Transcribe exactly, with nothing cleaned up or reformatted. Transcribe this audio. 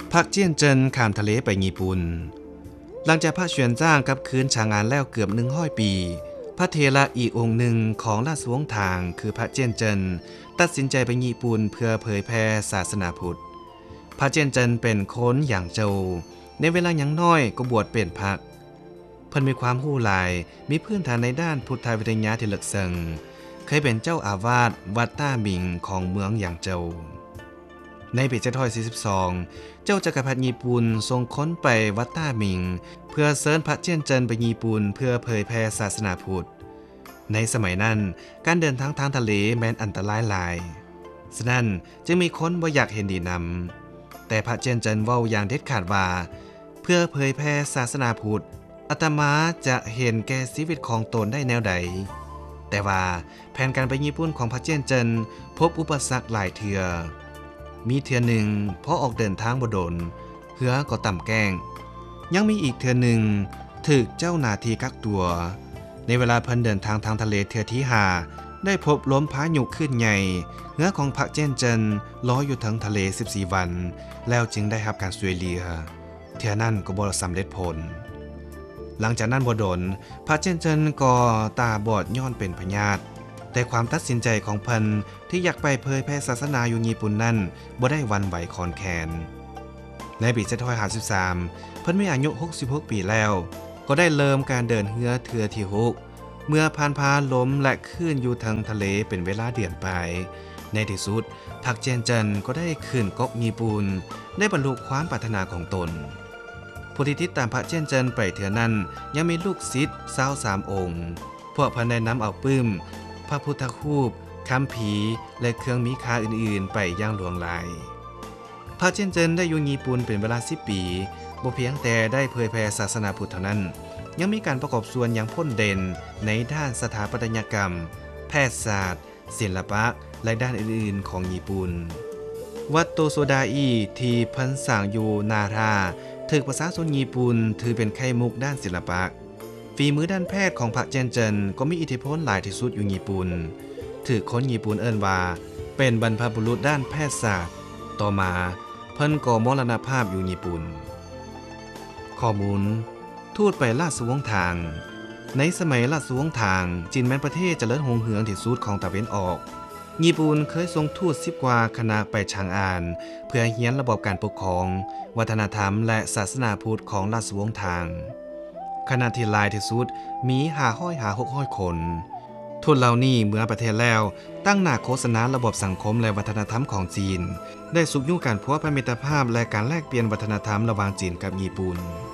พักเจี้ยนเจินข้ามทะเลไปญี่ปุ่นหลังจากพระเฉียนจ้างกับคืนชางงานแล้วเกือบหนึ่งร้อยปีพระเทระอีกองค์หนึ่งของราชวงศ์ทางคือพระเจี้ยนเจินตัดสินใจไปญี่ปุ่นเพื่อเผยแพร่ศาสนาพุทธพระเจี้ยนเจินเป็นคนอย่างโจวในเวลายังน้อยก็บวชเป็นพระเพิ่นมีความรู้หลายมีพื้นฐานในด้านพุทธวิทยาที่ลึกซึ้งเคยเป็นเจ้าอาวาสวัดต้าหมิงของเมืองอย่างโจวในปีเจ็ดร้อยสี่สิบสองเจ้าจักรพรรดิญี่ปุ่นทรงค้นไปวัดต้าหมิงเพื่อเชิญพระเจี้ยนเจินไปญี่ปุ่นเพื่อเผยแพร่ศาสนาพุทธในสมัยนั้นการเดินทางทางทะเลแม้นอันตรายหลายฉะนั้นจึงมีคนบ่อยากเห็นดีนำแต่พระเจี้ยนเจินเว้าอย่างเด็ดขาดว่าเพื่อเผยแพร่ศาสนาพุทธอาตมาจะเห็นแก่ชีวิตของตนได้แนวใดแต่ว่าแผนการไปญี่ปุ่นของพระเจี้ยนเจินพบอุปสรรคหลายเทื่อมีเทื่อหนึ่งพอออกเดินทางบ่ดลเหือก็ต่ำแกล้งยังมีอีกเทื่อหนึ่งถูกเจ้าหน้าที่กักตัวในเวลาเพิ่นเดินทางทางทะเลเทื่อที่ห้าได้พบลมพายุคลื่นใหญ่เหือของพระเจี้ยนเจินลอยอยู่ทั้งทะเลสิบสี่วันแล้วจึงได้รับการช่วยเหลือเทื่อนั้นก็บ่สำเร็จผลหลังจากนั้นบ่ดลพระเจี้ยนเจินก็ตาบอดย้อนเป็นพยาธิแต่ความตัดสินใจของเพิ่นที่อยากไปเผยแพร่ศาสนาอยู่ญี่ปุ่นนั้นบ่ได้หวั่นไหวคลอนแคลนในปีเจ็ดร้อยห้าสิบสามเพิ่นมีอายุหกสิบหกปีแล้วก็ได้เริ่มการเดินเรือเทื่อที่หกเมื่อผ่านพาลมและคลื่นอยู่ทางทะเลเป็นเวลาเดือนไปในที่สุดพรรคเจี้ยนเจินก็ได้ขึ้นเกาะญี่ปุ่นได้บรรลุความปรารถนาของตนผู้ที่ติดตามพระเจี้ยนเจินไปเทื่อนั้นยังมีลูกศิษย์ยี่สิบสามองค์พวกเพิ่นได้นำเอาปื้มพระพุทธรูปคัมภีร์และเครื่องมีค่าอื่นๆไปอย่างหลวงหลายพระเจี้ยนเจินได้อยู่ญี่ปุ่นเป็นเวลาสิบปีบ่เพียงแต่ได้เผยแพร่ศาสนาพุทธเท่านั้นยังมีการประกอบส่วนอย่างพ้นเด่นในด้านสถาปัตยกรรมแพทยศาสตร์ศิลปะและด้านอื่นๆของญี่ปุ่นวัดโตโซดาอิที่เพิ่นสร้างอยู่นาราถูกประชาชนญี่ปุ่นถือเป็นไข่มุกด้านศิลปะฝีมือด้านแพทย์ของพระเจี้ยนเจินก็มีอิทธิพลหลายที่สุดอยู่ญี่ปุ่นถือคนญี่ปุ่นเอิ้นว่าเป็นบรรพบุรุษด้านแพทยศาสตร์ต่อมาเพิ่นก็มรณภาพอยู่ญี่ปุ่นข้อมูลทูตไปราชวงศ์ทางในสมัยราชวงศ์ทางจีนแม้นประเทศเจริญรุ่งเรืองที่สุดของตะวันออกญี่ปุ่นเคยส่งทูตสิบกว่าคณะไปชางอานเพื่อเรียนระบบการปกครองวัฒนธรรมและศาสนาพุทธของราชวงศ์ทางคณะที่หลายที่สุดมีห้าร้อยถึงหกร้อยคนทูตเหล่านี้เมื่อประเทศแล้วตั้งหน้าโฆษณาระบบสังคมและวัฒนธรรมของจีนได้สุขอยู่การพัวพันมิตรภาพและการแลกเปลี่ยนวัฒนธรรมระหว่างจีนกับญี่ปุ่น